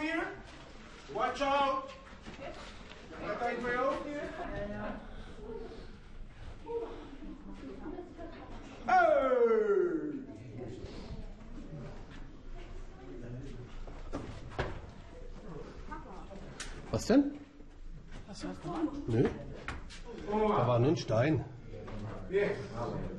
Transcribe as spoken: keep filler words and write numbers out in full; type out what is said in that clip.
hier. Watch out. Wat kan je bij je hoofd hier? Hey! Was denn? Was hast du? Nö. Da war ein Stein. Hier.